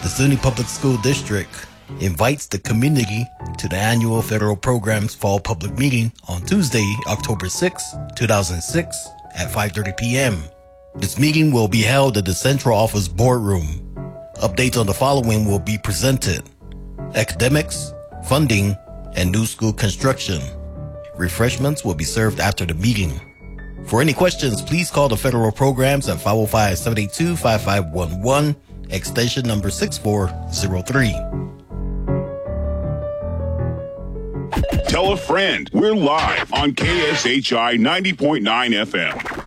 The SUNY Public School District invites the community to the annual Federal Programs Fall Public Meeting on Tuesday, October 6, 2006 at 5:30 p.m. This meeting will be held at the Central Office Boardroom. Updates on the following will be presented: academics, funding, and new school construction. Refreshments will be served after the meeting. For any questions, please call the Federal Programs at 505-782-5511, extension number 6403. Tell a friend. We're live on KSHI 90.9 FM.